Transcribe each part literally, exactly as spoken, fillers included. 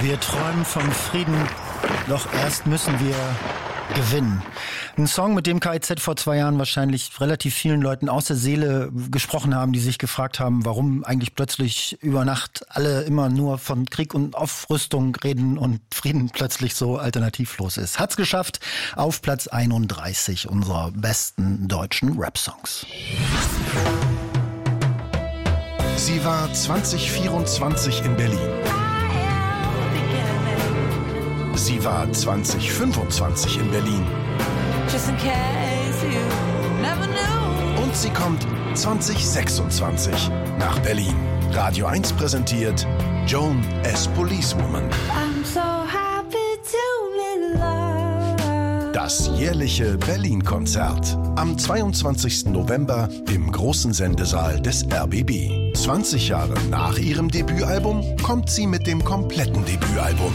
Wir träumen vom Frieden, doch erst müssen wir gewinnen. Ein Song, mit dem K I Z vor zwei Jahren wahrscheinlich relativ vielen Leuten aus der Seele gesprochen haben, die sich gefragt haben, warum eigentlich plötzlich über Nacht alle immer nur von Krieg und Aufrüstung reden und Frieden plötzlich so alternativlos ist. Hat's geschafft auf Platz einunddreißig unserer besten deutschen Rap-Songs. Sie war zwanzig vierundzwanzig in Berlin. Sie war zwanzig fünfundzwanzig in Berlin. Und sie kommt zwanzig sechsundzwanzig nach Berlin. Radio eins präsentiert Joan as Policewoman. Das jährliche Berlin-Konzert. Am zweiundzwanzigsten November im großen Sendesaal des R B B. zwanzig Jahre nach ihrem Debütalbum kommt sie mit dem kompletten Debütalbum.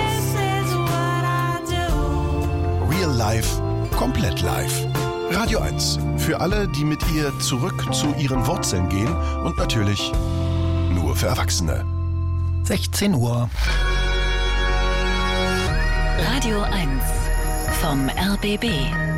Real Life, komplett live. Radio eins. Für alle, die mit ihr zurück zu ihren Wurzeln gehen und natürlich nur für Erwachsene. sechzehn Uhr. Radio eins vom R B B.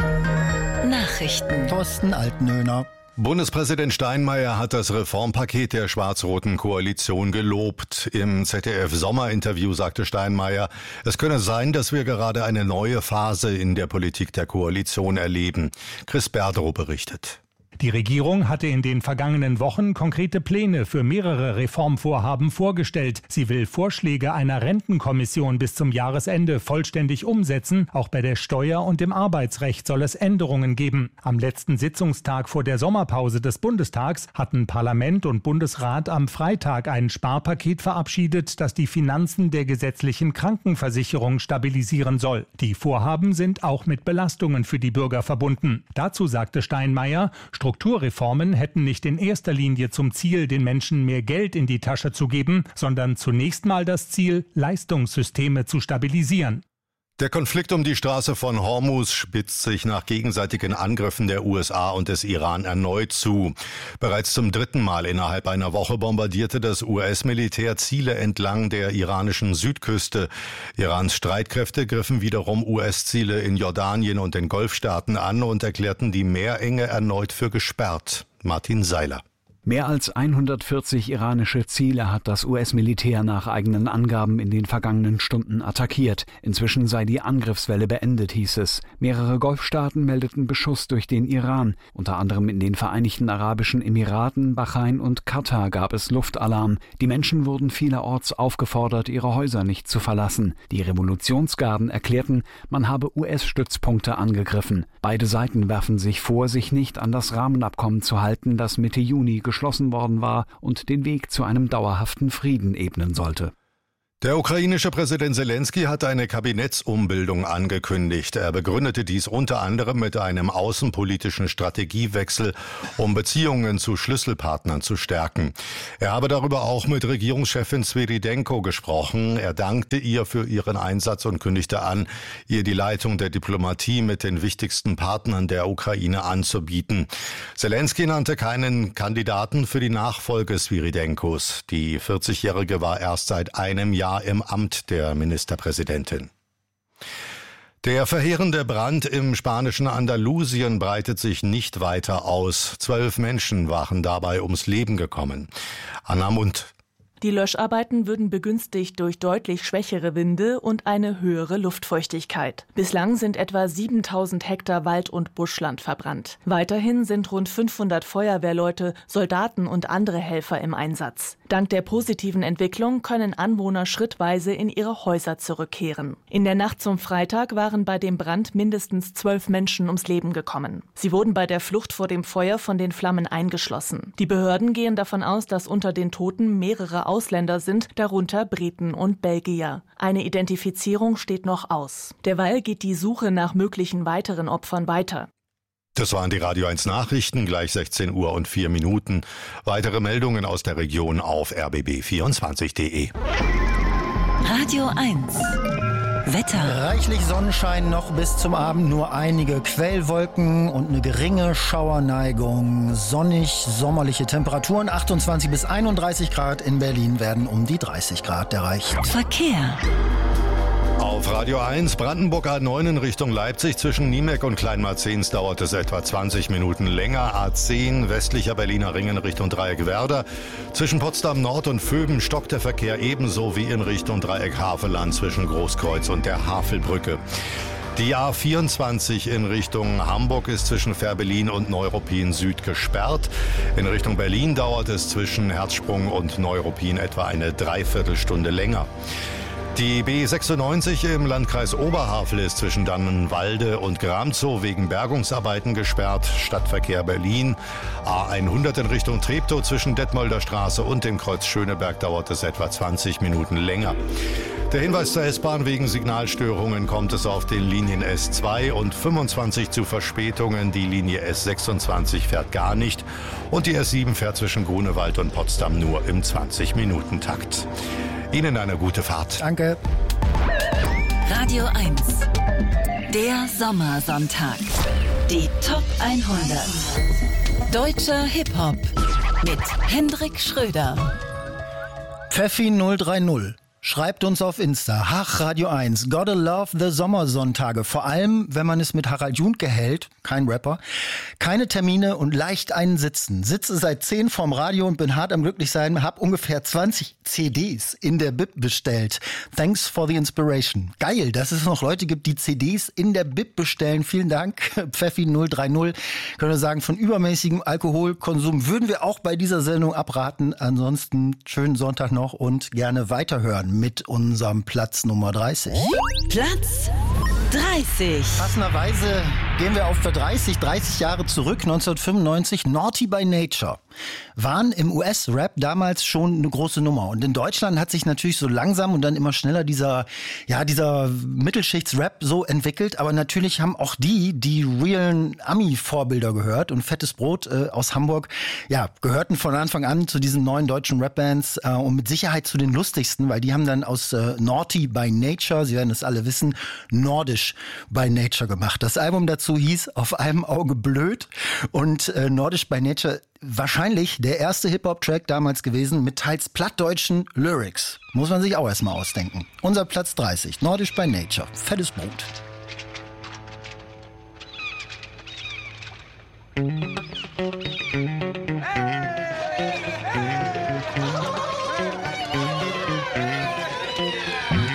Nachrichten. Thorsten Altenöhner. Bundespräsident Steinmeier hat das Reformpaket der schwarz-roten Koalition gelobt. Im Z D F-Sommerinterview sagte Steinmeier, es könne sein, dass wir gerade eine neue Phase in der Politik der Koalition erleben. Chris Berdrow berichtet. Die Regierung hatte in den vergangenen Wochen konkrete Pläne für mehrere Reformvorhaben vorgestellt. Sie will Vorschläge einer Rentenkommission bis zum Jahresende vollständig umsetzen. Auch bei der Steuer- und dem Arbeitsrecht soll es Änderungen geben. Am letzten Sitzungstag vor der Sommerpause des Bundestags hatten Parlament und Bundesrat am Freitag ein Sparpaket verabschiedet, das die Finanzen der gesetzlichen Krankenversicherung stabilisieren soll. Die Vorhaben sind auch mit Belastungen für die Bürger verbunden. Dazu sagte Steinmeier, Strukturreformen hätten nicht in erster Linie zum Ziel, den Menschen mehr Geld in die Tasche zu geben, sondern zunächst mal das Ziel, Leistungssysteme zu stabilisieren. Der Konflikt um die Straße von Hormuz spitzt sich nach gegenseitigen Angriffen der U S A und des Iran erneut zu. Bereits zum dritten Mal innerhalb einer Woche bombardierte das U S-Militär Ziele entlang der iranischen Südküste. Irans Streitkräfte griffen wiederum U S-Ziele in Jordanien und den Golfstaaten an und erklärten die Meerenge erneut für gesperrt. Martin Seiler. Mehr als hundertvierzig iranische Ziele hat das U S-Militär nach eigenen Angaben in den vergangenen Stunden attackiert. Inzwischen sei die Angriffswelle beendet, hieß es. Mehrere Golfstaaten meldeten Beschuss durch den Iran. Unter anderem in den Vereinigten Arabischen Emiraten, Bahrain und Katar gab es Luftalarm. Die Menschen wurden vielerorts aufgefordert, ihre Häuser nicht zu verlassen. Die Revolutionsgarden erklärten, man habe U S-Stützpunkte angegriffen. Beide Seiten werfen sich vor, sich nicht an das Rahmenabkommen zu halten, das Mitte Juni geschlossen worden war und den Weg zu einem dauerhaften Frieden ebnen sollte. Der ukrainische Präsident Selenskyj hat eine Kabinettsumbildung angekündigt. Er begründete dies unter anderem mit einem außenpolitischen Strategiewechsel, um Beziehungen zu Schlüsselpartnern zu stärken. Er habe darüber auch mit Regierungschefin Svyrydenko gesprochen. Er dankte ihr für ihren Einsatz und kündigte an, ihr die Leitung der Diplomatie mit den wichtigsten Partnern der Ukraine anzubieten. Selenskyj nannte keinen Kandidaten für die Nachfolge Svyrydenkos. Die vierzigjährige war erst seit einem Jahr im Amt der Ministerpräsidentin. Der verheerende Brand im spanischen Andalusien breitet sich nicht weiter aus. Zwölf Menschen waren dabei ums Leben gekommen. Anna Mund. Die Löscharbeiten würden begünstigt durch deutlich schwächere Winde und eine höhere Luftfeuchtigkeit. Bislang sind etwa siebentausend Hektar Wald- und Buschland verbrannt. Weiterhin sind rund fünfhundert Feuerwehrleute, Soldaten und andere Helfer im Einsatz. Dank der positiven Entwicklung können Anwohner schrittweise in ihre Häuser zurückkehren. In der Nacht zum Freitag waren bei dem Brand mindestens zwölf Menschen ums Leben gekommen. Sie wurden bei der Flucht vor dem Feuer von den Flammen eingeschlossen. Die Behörden gehen davon aus, dass unter den Toten mehrere Ausländer sind, darunter Briten und Belgier. Eine Identifizierung steht noch aus. Derweil geht die Suche nach möglichen weiteren Opfern weiter. Das waren die Radio eins Nachrichten, gleich sechzehn Uhr und vier Minuten. Weitere Meldungen aus der Region auf r b b vierundzwanzig punkt d e. Radio eins. Wetter. Reichlich Sonnenschein noch bis zum Abend, nur einige Quellwolken und eine geringe Schauerneigung. Sonnig, sommerliche Temperaturen, achtundzwanzig bis einunddreißig Grad. In Berlin werden um die dreißig Grad erreicht. Verkehr. Auf Radio eins, Brandenburg A neun in Richtung Leipzig zwischen Niemeck und Kleinmarzens dauert es etwa zwanzig Minuten länger. A zehn, westlicher Berliner Ring in Richtung Dreieck Werder. Zwischen Potsdam Nord und Vöben stockt der Verkehr ebenso wie in Richtung Dreieck Havelland zwischen Großkreuz und der Havelbrücke. Die A vierundzwanzig in Richtung Hamburg ist zwischen Fährberlin und Neuruppin Süd gesperrt. In Richtung Berlin dauert es zwischen Herzsprung und Neuruppin etwa eine Dreiviertelstunde länger. Die B sechsundneunzig im Landkreis Oberhavel ist zwischen Dannenwalde und Gramzow wegen Bergungsarbeiten gesperrt. Stadtverkehr Berlin. A hundert in Richtung Treptow zwischen Detmolder Straße und dem Kreuz Schöneberg dauert es etwa zwanzig Minuten länger. Der Hinweis zur S-Bahn: wegen Signalstörungen kommt es auf den Linien S zwei und fünfundzwanzig zu Verspätungen. Die Linie S sechsundzwanzig fährt gar nicht und die S sieben fährt zwischen Grunewald und Potsdam nur im zwanzig-Minuten-Takt. Ihnen eine gute Fahrt. Danke. Radio eins. Der Sommersonntag. Die Top hundert. Deutscher Hip-Hop. Mit Hendrik Schröder. Pfeffi null drei null. Schreibt uns auf Insta. Ach, Radio eins. Gotta love the Sommersonntage. Vor allem, wenn man es mit Harald Junke hält. Kein Rapper. Keine Termine und leicht einen Sitzen. Sitze seit zehn vorm Radio und bin hart am Glücklichsein. Hab ungefähr zwanzig C Ds in der Bib bestellt. Thanks for the inspiration. Geil, dass es noch Leute gibt, die C Ds in der Bib bestellen. Vielen Dank. Pfeffi null drei null. Können wir sagen, von übermäßigem Alkoholkonsum würden wir auch bei dieser Sendung abraten. Ansonsten schönen Sonntag noch und gerne weiterhören mit unserem Platz Nummer dreißig. Platz dreißig. Passenderweise gehen wir auf dreißig, dreißig Jahre zurück, neunzehnhundertfünfundneunzig. Naughty by Nature waren im U S-Rap damals schon eine große Nummer. Und in Deutschland hat sich natürlich so langsam und dann immer schneller dieser, ja, dieser Mittelschichts-Rap so entwickelt. Aber natürlich haben auch die, die realen Ami-Vorbilder gehört. Und Fettes Brot äh, aus Hamburg, ja, gehörten von Anfang an zu diesen neuen deutschen Rap-Bands äh, und mit Sicherheit zu den lustigsten, weil die haben dann aus äh, Naughty by Nature, Sie werden es alle wissen, Nordisch by Nature gemacht. Das Album dazu hieß Auf einem Auge blöd und äh, Nordisch by Nature wahrscheinlich der erste Hip-Hop-Track damals gewesen mit teils plattdeutschen Lyrics. Muss man sich auch erstmal ausdenken. Unser Platz dreißig, Nordisch by Nature, Fettes Brot.